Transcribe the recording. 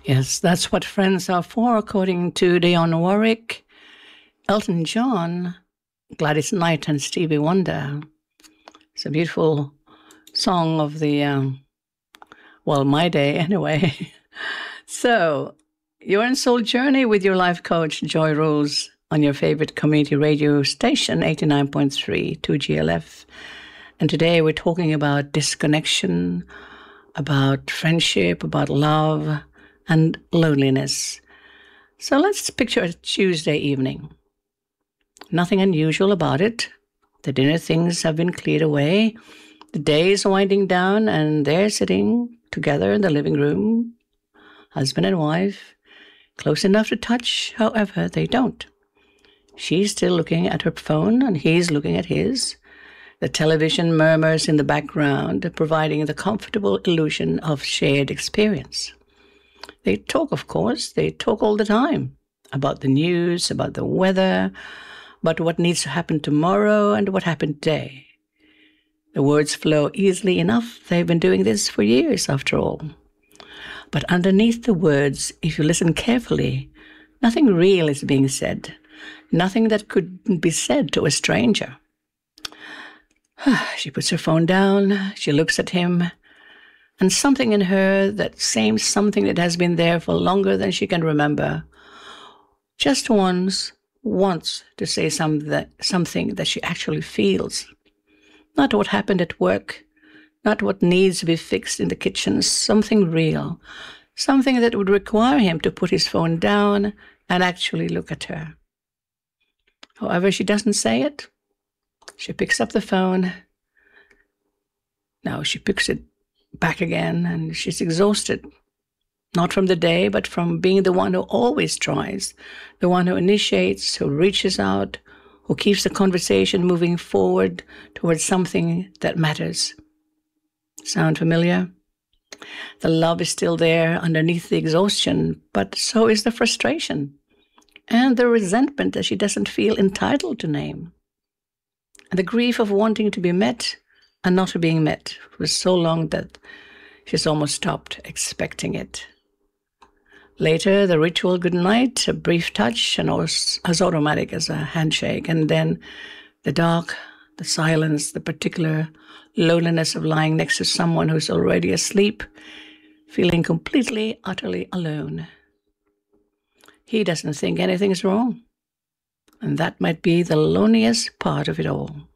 Yes, that's what friends are for, according to Dionne Warwick, Elton John, Gladys Knight, and Stevie Wonder. It's a beautiful song of the, my day anyway. So, you're in Soul Journey with your life coach, Joy Rose, on your favorite community radio station, 89.3 2GLF. And today we're talking about disconnection, about friendship, about love, and loneliness. So let's picture a Tuesday evening. Nothing unusual about it. The dinner things have been cleared away. The day is winding down, and they're sitting together in the living room, husband and wife, close enough to touch, however, they don't. She's still looking at her phone, and he's looking at his. The television murmurs in the background, providing the comfortable illusion of shared experience. They talk, of course. They talk all the time about the news, about the weather, about what needs to happen tomorrow and what happened today. The words flow easily enough. They've been doing this for years, after all. But underneath the words, if you listen carefully, nothing real is being said. Nothing that could be said to a stranger. She puts her phone down. She looks at him. And something in her, that same something that has been there for longer than she can remember, just once wants to say something that she actually feels. Not what happened at work, not what needs to be fixed in the kitchen, something real, something that would require him to put his phone down and actually look at her. However, she doesn't say it. She picks up the phone. Now she picks it back again, and she's exhausted. Not from the day, but from being the one who always tries, the one who initiates, who reaches out, who keeps the conversation moving forward towards something that matters. Sound familiar? The love is still there underneath the exhaustion, but so is the frustration and the resentment that she doesn't feel entitled to name. And the grief of wanting to be met and not being met for so long that she's almost stopped expecting it. Later, the ritual goodnight, a brief touch, and as automatic as a handshake. And then the dark, the silence, the particular loneliness of lying next to someone who's already asleep, feeling completely, utterly alone. He doesn't think anything's wrong. And that might be the loneliest part of it all.